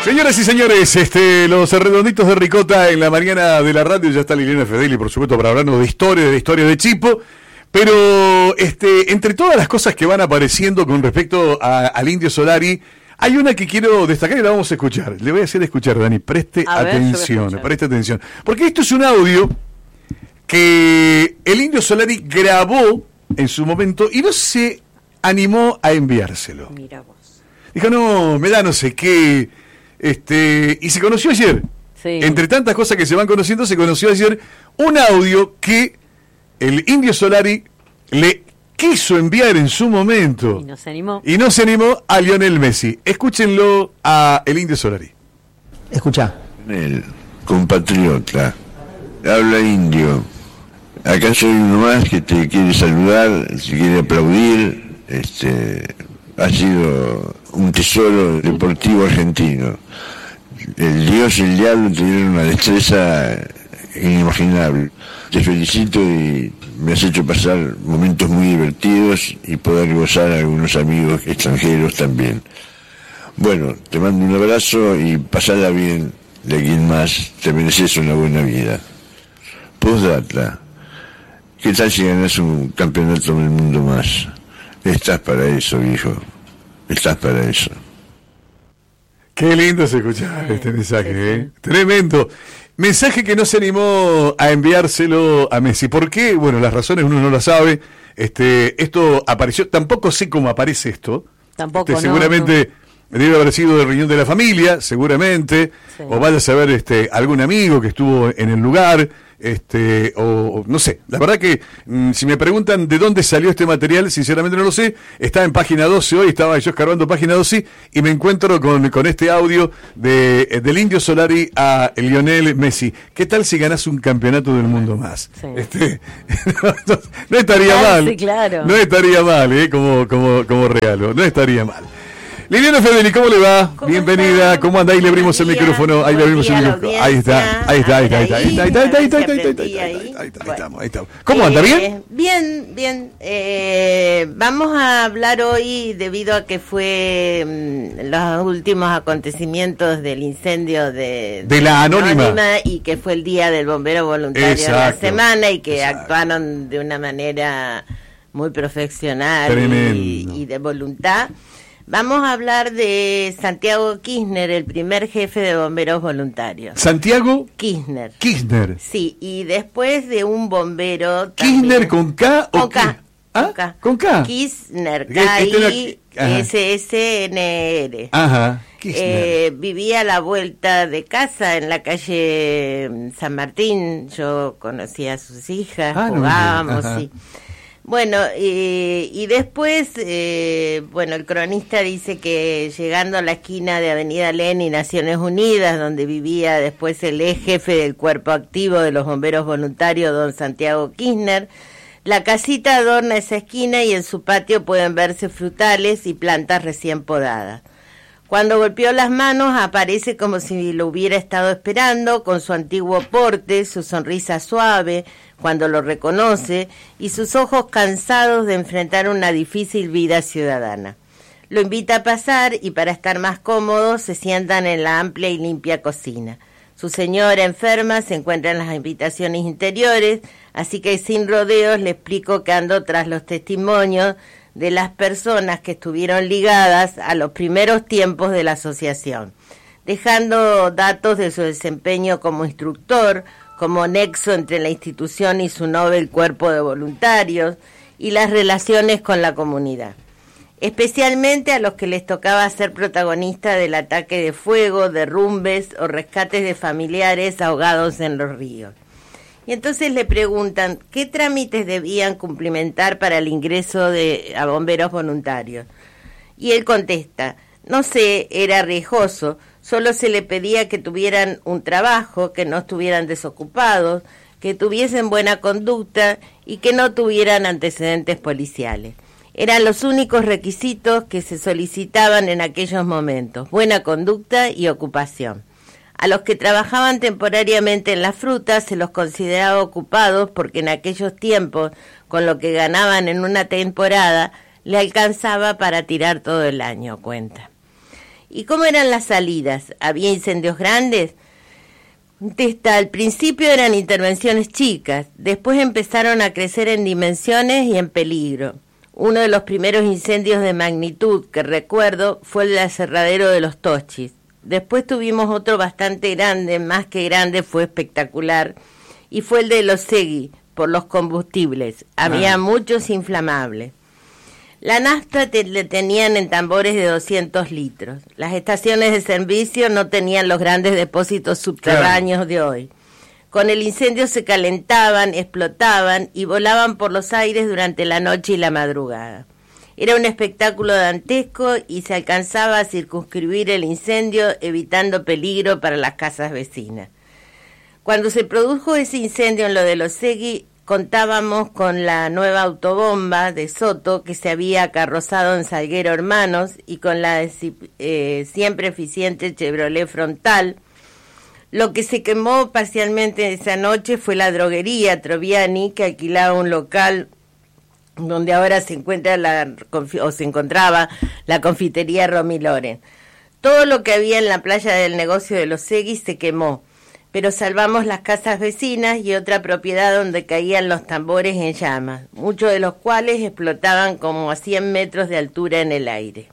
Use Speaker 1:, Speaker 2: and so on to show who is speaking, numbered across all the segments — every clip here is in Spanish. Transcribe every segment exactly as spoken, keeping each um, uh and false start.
Speaker 1: Señoras y señores, este, los redonditos de ricota en la mañana de la radio. Ya está Liliana Fedeli, por supuesto, para hablarnos de historia, de la historia de Chipo. Pero este, entre todas las cosas que van apareciendo con respecto a, al Indio Solari, hay una que quiero destacar y la vamos a escuchar. Le voy a hacer escuchar, Dani, preste
Speaker 2: a
Speaker 1: atención,
Speaker 2: ver,
Speaker 1: preste atención. Porque esto es un audio que el Indio Solari grabó en su momento y no se animó a enviárselo.
Speaker 2: Mira vos.
Speaker 1: Dijo, no, me da no sé qué. Este, y se conoció ayer.
Speaker 2: Sí.
Speaker 1: Entre tantas cosas que se van conociendo, se conoció ayer un audio que el Indio Solari le quiso enviar en su momento.
Speaker 2: Y no se animó.
Speaker 1: Y no se animó a Lionel Messi. Escúchenlo a el Indio Solari.
Speaker 3: Escuchá.
Speaker 4: El compatriota, habla Indio. Acá soy uno más que te quiere saludar, te quiere aplaudir. Este, ha sido un tesoro deportivo argentino. El Dios y el diablo tuvieron una destreza inimaginable. Te felicito y me has hecho pasar momentos muy divertidos y poder gozar a algunos amigos extranjeros también. Bueno, te mando un abrazo y pasala bien de quien más, te mereces una buena vida. Postdata, ¿qué tal si ganas un campeonato del mundo más? Estás para eso, viejo. Estás para eso.
Speaker 1: Qué lindo se escuchar este mensaje, ¿eh? Tremendo. Mensaje que no se animó a enviárselo a Messi. ¿Por qué? Bueno, las razones uno no las sabe. Este, esto apareció, tampoco sé cómo aparece esto.
Speaker 2: Tampoco,
Speaker 1: este,
Speaker 2: no,
Speaker 1: seguramente no. Debe haber sido del riñón de la familia, seguramente. Sí. O vaya a saber este, algún amigo que estuvo en el lugar. Este, o, o no sé, la verdad que mmm, si me preguntan de dónde salió este material, sinceramente no lo sé. Está en página doce hoy, estaba yo escarbando página doce y me encuentro con, con este audio de, del Indio Solari a Lionel Messi. ¿Qué tal si ganás un campeonato del mundo más? Sí. Este, no, no, no estaría claro, mal,
Speaker 2: sí, claro.
Speaker 1: No estaría mal, eh, como, como, como regalo, no estaría mal. Liliana Fedeli, ¿cómo le va?
Speaker 5: ¿Cómo
Speaker 1: Bienvenida,
Speaker 5: está?
Speaker 1: ¿cómo anda? Ahí le abrimos el micrófono, ahí le abrimos el micrófono. Ahí está, ahí está, ahí está, ahí está, ahí está, ahí está, ahí está, ahí está, ahí está, ahí está, ahí estamos, ahí estamos. ¿Cómo anda? ¿Bien?
Speaker 5: Bien, bien. Eh, vamos a hablar hoy debido a que fue mmm, los últimos acontecimientos del incendio de,
Speaker 1: de la Anónima.
Speaker 5: Anónima y que fue el día del bombero voluntario de la semana y que exacto. actuaron de una manera muy profesional y, y de voluntad. Vamos a hablar de Santiago Kirchner, el primer jefe de bomberos voluntarios.
Speaker 1: ¿Santiago?
Speaker 5: Kirchner.
Speaker 1: Kirchner.
Speaker 5: Sí, y después de un bombero...
Speaker 1: ¿Kirchner con K o
Speaker 5: con K?
Speaker 1: ¿Ah?
Speaker 5: Con K.
Speaker 1: ¿Con K?
Speaker 5: Kirchner, K I S S N R.
Speaker 1: Ajá,
Speaker 5: eh, vivía a la vuelta de casa en la calle San Martín. Yo conocía a sus hijas, ah, jugábamos, no, sí. Bueno, eh, y después, eh, bueno, el cronista dice que llegando a la esquina de Avenida Lenin y Naciones Unidas, donde vivía después el ex jefe del cuerpo activo de los bomberos voluntarios, don Santiago Kirchner, la casita adorna esa esquina y en su patio pueden verse frutales y plantas recién podadas. Cuando golpeó las manos aparece como si lo hubiera estado esperando, con su antiguo porte, su sonrisa suave cuando lo reconoce y sus ojos cansados de enfrentar una difícil vida ciudadana. Lo invita a pasar y para estar más cómodos se sientan en la amplia y limpia cocina. Su señora enferma se encuentra en las habitaciones interiores, así que sin rodeos le explico que ando tras los testimonios de las personas que estuvieron ligadas a los primeros tiempos de la asociación, dejando datos de su desempeño como instructor, como nexo entre la institución y su noble cuerpo de voluntarios y las relaciones con la comunidad, especialmente a los que les tocaba ser protagonistas del ataque de fuego, derrumbes o rescates de familiares ahogados en los ríos. Y entonces le preguntan qué trámites debían cumplimentar para el ingreso de, a bomberos voluntarios. Y él contesta, no sé, era riesgoso, solo se le pedía que tuvieran un trabajo, que no estuvieran desocupados, que tuviesen buena conducta y que no tuvieran antecedentes policiales. Eran los únicos requisitos que se solicitaban en aquellos momentos, buena conducta y ocupación. A los que trabajaban temporariamente en las frutas se los consideraba ocupados porque en aquellos tiempos, con lo que ganaban en una temporada, le alcanzaba para tirar todo el año, cuenta. ¿Y cómo eran las salidas? ¿Había incendios grandes? Contesta, al principio eran intervenciones chicas, después empezaron a crecer en dimensiones y en peligro. Uno de los primeros incendios de magnitud que recuerdo fue el del aserradero de los Tochis. Después tuvimos otro bastante grande, más que grande, fue espectacular, y fue el de los Segui, por los combustibles. Había ah. muchos inflamables. La nafta te, le tenían en tambores de doscientos litros. Las estaciones de servicio no tenían los grandes depósitos subterráneos claro. de hoy. Con el incendio se calentaban, explotaban y volaban por los aires durante la noche y la madrugada. Era un espectáculo dantesco y se alcanzaba a circunscribir el incendio evitando peligro para las casas vecinas. Cuando se produjo ese incendio en lo de los Segui, contábamos con la nueva autobomba de Soto que se había acarrozado en Salguero Hermanos y con la eh, siempre eficiente Chevrolet Frontal. Lo que se quemó parcialmente esa noche fue la droguería Troviani, que alquilaba un local donde ahora se encuentra la o se encontraba la confitería Romy Loren. Todo lo que había en la playa del negocio de los Segui se quemó, pero salvamos las casas vecinas y otra propiedad donde caían los tambores en llamas, muchos de los cuales explotaban como a cien metros de altura en el aire.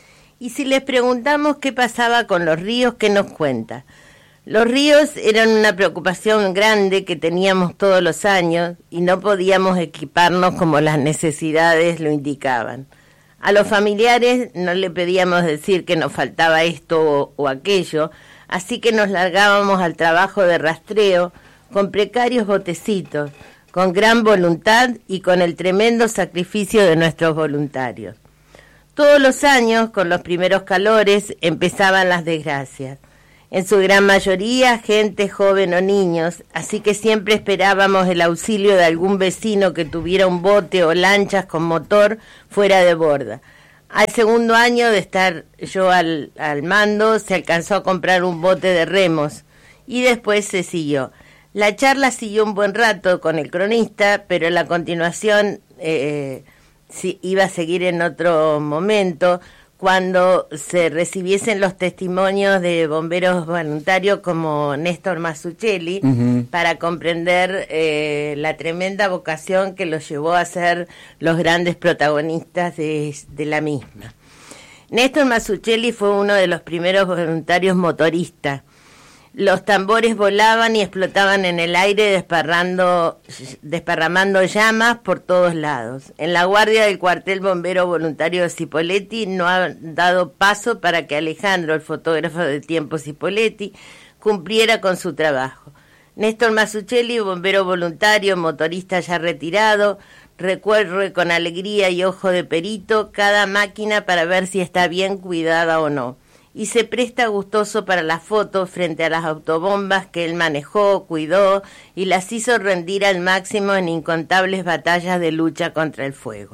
Speaker 5: Y si les preguntamos qué pasaba con los ríos, ¿qué nos cuenta? Los ríos eran una preocupación grande que teníamos todos los años y no podíamos equiparnos como las necesidades lo indicaban. A los familiares no le pedíamos decir que nos faltaba esto o, o aquello, así que nos largábamos al trabajo de rastreo con precarios botecitos, con gran voluntad y con el tremendo sacrificio de nuestros voluntarios. Todos los años, con los primeros calores, empezaban las desgracias. En su gran mayoría, gente joven o niños, así que siempre esperábamos el auxilio de algún vecino que tuviera un bote o lanchas con motor fuera de borda. Al segundo año de estar yo al, al mando, se alcanzó a comprar un bote de remos y después se siguió. La charla siguió un buen rato con el cronista, pero la continuación eh, sí, iba a seguir en otro momento, cuando se recibiesen los testimonios de bomberos voluntarios como Néstor Mazzucchelli, uh-huh. para comprender eh, la tremenda vocación que los llevó a ser los grandes protagonistas de, de la misma. Néstor Mazzucchelli fue uno de los primeros voluntarios motoristas. Los tambores volaban y explotaban en el aire desparrando, desparramando llamas por todos lados. En la guardia del cuartel bombero voluntario de Cipolletti no ha dado paso para que Alejandro, el fotógrafo de Tiempo Cipolletti, cumpliera con su trabajo. Néstor Mazzucchelli, bombero voluntario, motorista ya retirado, recorre con alegría y ojo de perito cada máquina para ver si está bien cuidada o no. Y se presta gustoso para las fotos frente a las autobombas que él manejó, cuidó y las hizo rendir al máximo en incontables batallas de lucha contra el fuego.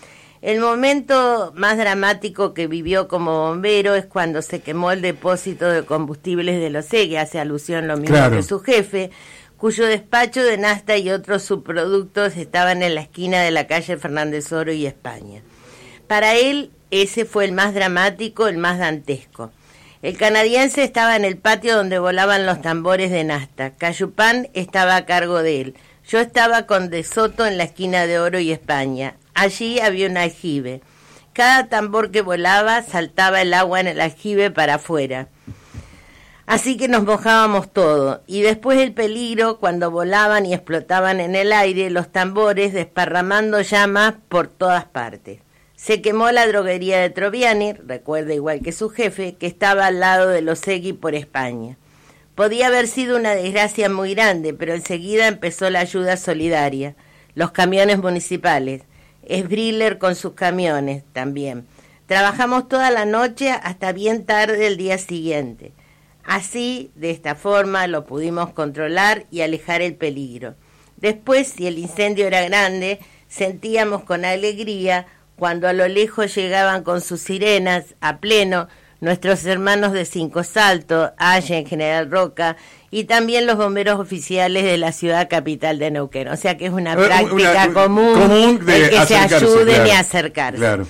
Speaker 5: El momento más dramático que vivió como bombero es cuando se quemó el depósito de combustibles de los Segui, hace alusión lo mismo claro. que su jefe, cuyo despacho de nafta y otros subproductos estaban en la esquina de la calle Fernández Oro y España. Para él, ese fue el más dramático, el más dantesco. El canadiense estaba en el patio donde volaban los tambores de nafta. Cayupán estaba a cargo de él. Yo estaba con De Soto en la esquina de Oro y España. Allí había un aljibe. Cada tambor que volaba saltaba el agua en el aljibe para afuera. Así que nos mojábamos todo. Y después el peligro, cuando volaban y explotaban en el aire los tambores, desparramando llamas por todas partes. Se quemó la droguería de Troviani, recuerda igual que su jefe, que estaba al lado de los Segui por España. Podía haber sido una desgracia muy grande, pero enseguida empezó la ayuda solidaria. Los camiones municipales. Esbriller con sus camiones también. Trabajamos toda la noche hasta bien tarde el día siguiente. Así, de esta forma, lo pudimos controlar y alejar el peligro. Después, si el incendio era grande, sentíamos con alegría cuando a lo lejos llegaban con sus sirenas, a pleno, nuestros hermanos de Cinco Saltos, Allen, General Roca, y también los bomberos oficiales de la ciudad capital de Neuquén. O sea que es una práctica una, común, común de el que se ayuden claro, y acercarse. Claro.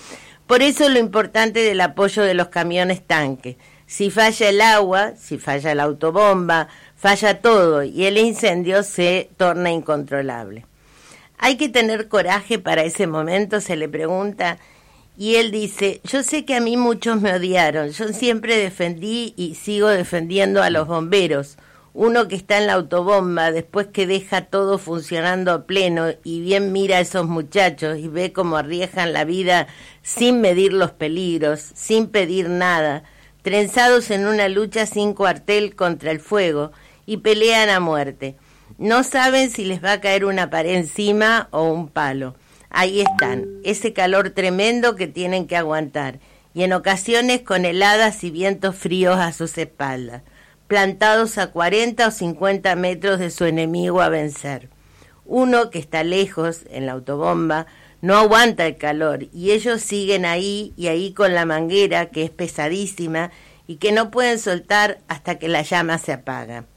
Speaker 5: Por eso lo importante del apoyo de los camiones tanque. Si falla el agua, si falla la autobomba, falla todo y el incendio se torna incontrolable. ¿Hay que tener coraje para ese momento?, se le pregunta, y él dice, yo sé que a mí muchos me odiaron, yo siempre defendí y sigo defendiendo a los bomberos. Uno que está en la autobomba, después que deja todo funcionando a pleno y bien mira a esos muchachos y ve cómo arriesgan la vida sin medir los peligros, sin pedir nada, trenzados en una lucha sin cuartel contra el fuego y pelean a muerte. No saben si les va a caer una pared encima o un palo. Ahí están, ese calor tremendo que tienen que aguantar y en ocasiones con heladas y vientos fríos a sus espaldas, plantados a cuarenta o cincuenta metros de su enemigo a vencer. Uno que está lejos, en la autobomba, no aguanta el calor y ellos siguen ahí y ahí con la manguera que es pesadísima y que no pueden soltar hasta que la llama se apaga.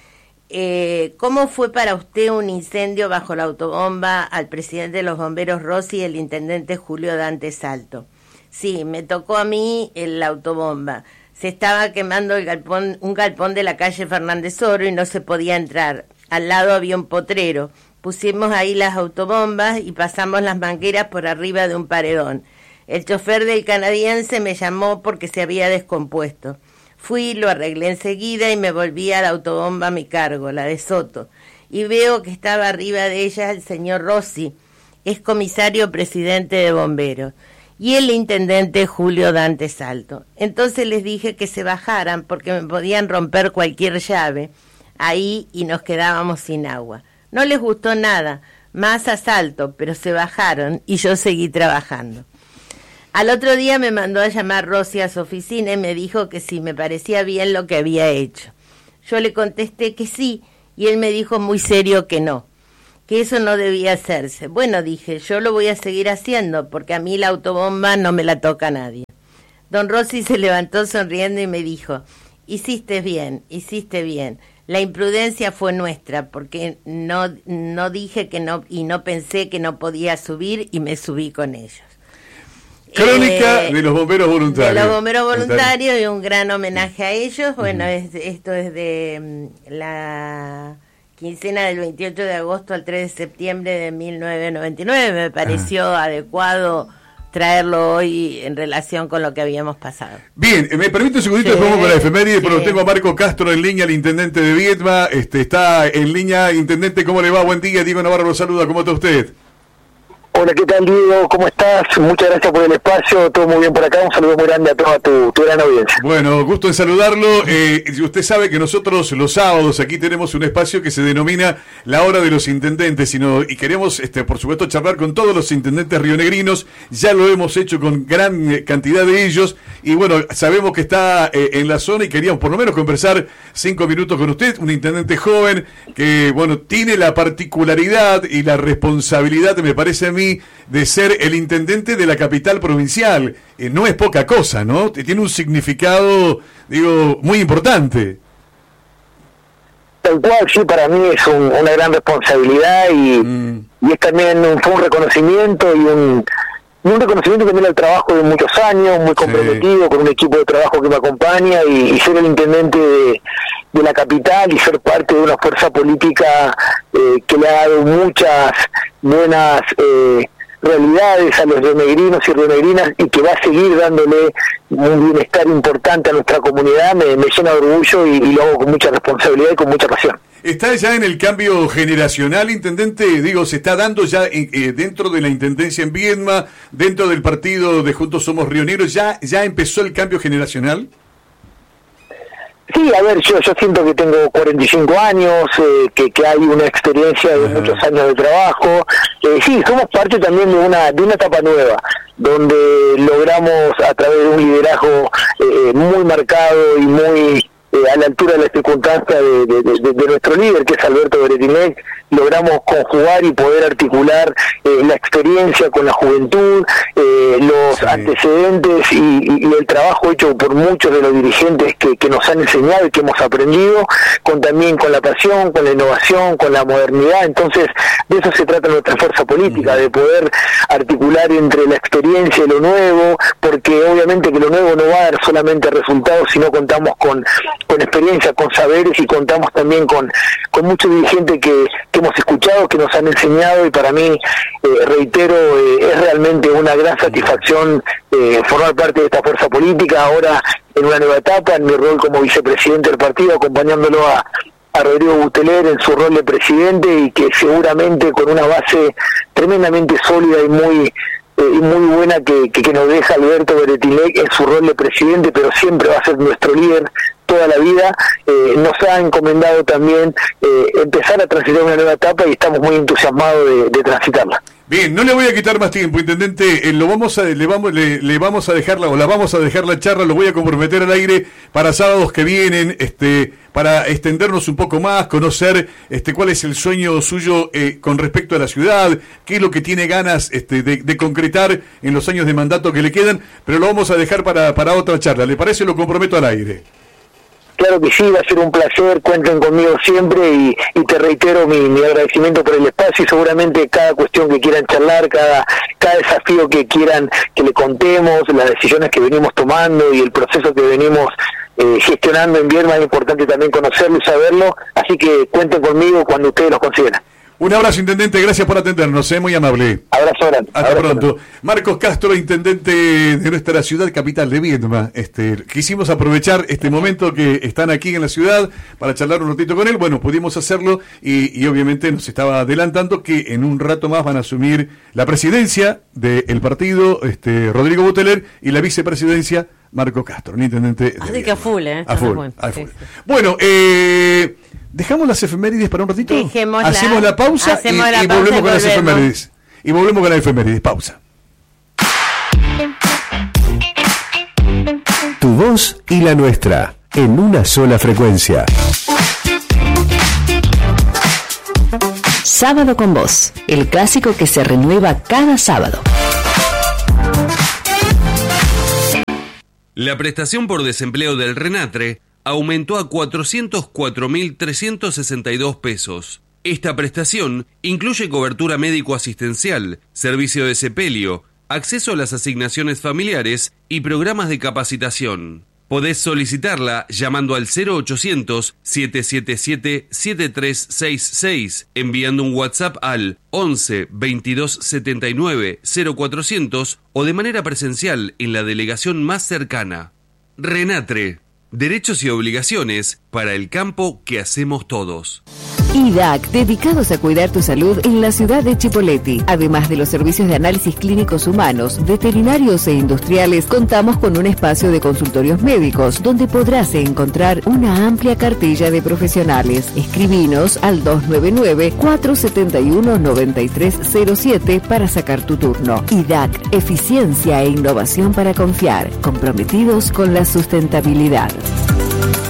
Speaker 5: Eh, ¿Cómo fue para usted un incendio bajo la autobomba al presidente de los bomberos Rossi y el intendente Julio Dante Salto? Sí, me tocó a mí en la autobomba. Se estaba quemando el galpón, un galpón de la calle Fernández Oro y no se podía entrar. Al lado había un potrero. Pusimos ahí las autobombas y pasamos las mangueras por arriba de un paredón. El chofer del canadiense me llamó porque se había descompuesto. Fui, lo arreglé enseguida y me volví a la autobomba a mi cargo, la de Soto. Y veo que estaba arriba de ella el señor Rossi, es comisario presidente de bomberos, y el intendente Julio Dante Salto. Entonces les dije que se bajaran porque me podían romper cualquier llave ahí y nos quedábamos sin agua. No les gustó nada, más asalto, pero se bajaron y yo seguí trabajando. Al otro día me mandó a llamar Rossi a su oficina y me dijo que si me parecía bien lo que había hecho. Yo le contesté que sí y él me dijo muy serio que no, que eso no debía hacerse. Bueno, dije, yo lo voy a seguir haciendo porque a mí la autobomba no me la toca nadie. Don Rossi se levantó sonriendo y me dijo, hiciste bien, hiciste bien. La imprudencia fue nuestra porque no, no dije que no y no pensé que no podía subir y me subí con ellos.
Speaker 1: Crónica eh, de los bomberos voluntarios.
Speaker 5: De los bomberos voluntarios y un gran homenaje a ellos. Bueno, uh-huh. es, esto es de um, la quincena del veintiocho de agosto al tres de septiembre de mil novecientos noventa y nueve. Me pareció uh-huh. adecuado traerlo hoy en relación con lo que habíamos pasado.
Speaker 1: Bien, me permite un segundito, sí, vamos con la efeméride, sí. Pero tengo a Marco Castro en línea, el intendente de Viedma. Este, está en línea. Intendente, ¿cómo le va? Buen día, Diego Navarro lo saluda. ¿Cómo está usted?
Speaker 2: Hola, ¿qué tal, Diego? ¿Cómo estás? Muchas gracias por el espacio, todo muy bien por acá, un saludo muy grande a toda tu, tu gran audiencia.
Speaker 1: Bueno, gusto en saludarlo. Eh, usted sabe que nosotros los sábados aquí tenemos un espacio que se denomina La Hora de los Intendentes, y, no, y queremos, este, por supuesto, charlar con todos los intendentes rionegrinos. Ya lo hemos hecho con gran cantidad de ellos, y bueno, sabemos que está eh, en la zona y queríamos por lo menos conversar cinco minutos con usted, un intendente joven que, bueno, tiene la particularidad y la responsabilidad, me parece a mí, de ser el intendente de la capital provincial. Eh, no es poca cosa, ¿no? Tiene un significado, digo, muy importante.
Speaker 2: Tal cual, sí, para mí es un, una gran responsabilidad y, mm. y es también un, fue un reconocimiento y un, y un reconocimiento también al trabajo de muchos años, muy comprometido, sí. con un equipo de trabajo que me acompaña y, y ser el intendente de, de la capital y ser parte de una fuerza política eh, que le ha dado muchas buenas eh, realidades a los rionegrinos y rionegrinas y que va a seguir dándole un bienestar importante a nuestra comunidad, me, me llena de orgullo y, y lo hago con mucha responsabilidad y con mucha pasión.
Speaker 1: ¿Está ya en el cambio generacional, intendente? Digo, ¿se está dando ya eh, dentro de la intendencia en Viedma, dentro del partido de Juntos Somos Rioneros, ya, ya empezó el cambio generacional?
Speaker 2: Sí, a ver, yo yo siento que tengo cuarenta y cinco años, eh, que, que hay una experiencia de muchos años de trabajo. Eh, sí, somos parte también de una de una etapa nueva, donde logramos a través de un liderazgo eh, muy marcado y muy eh, a la altura de la circunstancia de, de, de, de nuestro líder, que es Alberto Beretilnec, logramos conjugar y poder articular eh, la experiencia con la juventud, eh, los sí. antecedentes y, y, y el trabajo hecho por muchos de los dirigentes que, que nos han enseñado y que hemos aprendido, con también con la pasión, con la innovación, con la modernidad. Entonces, de eso se trata nuestra fuerza política, de poder articular entre la experiencia y lo nuevo, porque obviamente que lo nuevo no va a dar solamente resultados, sino contamos con, con experiencia, con saberes, y contamos también con, con muchos dirigentes que, que hemos escuchado, que nos han enseñado, y para mí, eh, reitero, eh, es realmente una gran satisfacción eh, formar parte de esta fuerza política, ahora en una nueva etapa, en mi rol como vicepresidente del partido, acompañándolo a a Rodrigo Buteler en su rol de presidente, y que seguramente con una base tremendamente sólida y muy eh, y muy buena que, que, que nos deja Alberto Beretilnec en su rol de presidente, pero siempre va a ser nuestro líder toda la vida, eh, nos ha encomendado también eh, empezar a transitar una nueva etapa, y estamos muy entusiasmados de, de transitarla.
Speaker 1: Bien, no le voy a quitar más tiempo, intendente. Eh, lo vamos a, le vamos, le, le vamos a dejar la, o la vamos a dejar la charla. Lo voy a comprometer al aire para sábados que vienen, este, para extendernos un poco más, conocer, este, cuál es el sueño suyo eh, con respecto a la ciudad, qué es lo que tiene ganas, este, de, de concretar en los años de mandato que le quedan. Pero lo vamos a dejar para, para otra charla. ¿Le parece? Lo comprometo al aire.
Speaker 2: Claro que sí, va a ser un placer, cuenten conmigo siempre, y, y te reitero mi, mi agradecimiento por el espacio, y seguramente cada cuestión que quieran charlar, cada cada desafío que quieran que le contemos, las decisiones que venimos tomando y el proceso que venimos eh, gestionando en Viedma, es importante también conocerlo y saberlo, así que cuenten conmigo cuando ustedes los consideren.
Speaker 1: Un abrazo, intendente, gracias por atendernos, ¿eh? Muy amable.
Speaker 2: Abrazo grande.
Speaker 1: Hasta
Speaker 2: abrazo
Speaker 1: pronto.
Speaker 2: grande.
Speaker 1: Marcos Castro, intendente de nuestra ciudad capital de Viedma. Este, quisimos aprovechar este momento que están aquí en la ciudad para charlar un ratito con él. Bueno, pudimos hacerlo, y, y obviamente nos estaba adelantando que en un rato más van a asumir la presidencia del partido este, Rodrigo Buteler, y la vicepresidencia Marcos Castro, el intendente.
Speaker 5: Así que a full, ¿eh?
Speaker 1: A full, a full. Sí, sí. Bueno, eh... ¿dejamos las efemérides para un ratito?
Speaker 5: Dejémosla.
Speaker 1: Hacemos la pausa,
Speaker 5: Hacemos
Speaker 1: y,
Speaker 5: la
Speaker 1: y
Speaker 5: pausa
Speaker 1: volvemos
Speaker 5: y
Speaker 1: con las
Speaker 5: volvemos.
Speaker 1: efemérides. Y volvemos con las efemérides. Pausa.
Speaker 3: Tu voz y la nuestra, en una sola frecuencia.
Speaker 6: Sábado con Vos, el clásico que se renueva cada sábado.
Speaker 7: La prestación por desempleo del RENATRE aumentó a cuatrocientos cuatro mil trescientos sesenta y dos pesos. Esta prestación incluye cobertura médico-asistencial, servicio de sepelio, acceso a las asignaciones familiares y programas de capacitación. Podés solicitarla llamando al cero ochocientos, siete siete siete, siete tres seis seis, enviando un WhatsApp al once, veintidós setenta y nueve, cero cuatrocientos o de manera presencial en la delegación más cercana. RENATRE. Derechos y obligaciones para el campo que hacemos todos.
Speaker 6: I D A C, dedicados a cuidar tu salud en la ciudad de Chipoleti. Además de los servicios de análisis clínicos humanos, veterinarios e industriales, contamos con un espacio de consultorios médicos donde podrás encontrar una amplia cartilla de profesionales. Escribinos al dos nueve nueve, cuatro siete uno, nueve tres cero siete para sacar tu turno. I D A C, eficiencia e innovación para confiar, comprometidos con la sustentabilidad.